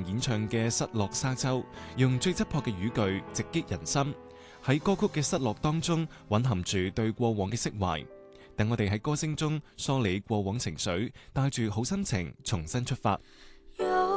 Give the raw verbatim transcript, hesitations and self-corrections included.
強演唱嘅《失落沙洲》，用最質樸嘅語句直擊人心。喺歌曲嘅失落當中，蘊含住對過往嘅釋懷。等我哋喺歌聲中梳理過往情緒，帶住好心情重新出發。